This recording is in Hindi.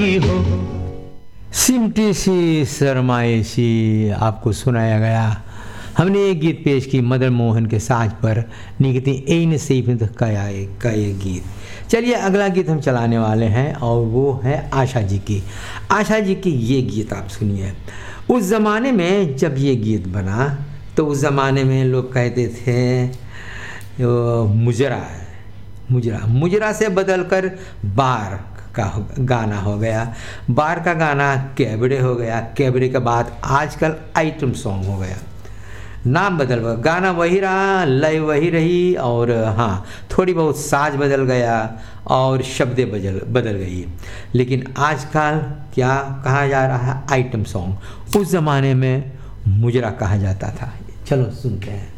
नहीं हो। सिमटी सी सरमाई सी आपको सुनाया गया। हमने एक गीत पेश की मदन मोहन के साज पर, निकती ए नसीब का ये गीत। चलिए अगला गीत हम चलाने वाले हैं और वो है आशा जी की। आशा जी की ये गीत आप सुनिए। उस ज़माने में जब ये गीत बना तो उस ज़माने में लोग कहते थे मुजरा है, मुजरा से बदलकर बार का गाना हो गया, बार का गाना कैबरे हो गया, कैबरे के बाद आजकल आइटम सॉन्ग हो गया। नाम बदल गया, गाना वही रहा, लय वही रही, और हाँ थोड़ी बहुत साज बदल गया और शब्दें बदल गई। लेकिन आजकल क्या कहा जा रहा है? Item song. उस ज़माने में मुजरा कहा जाता था। चलो सुनते हैं।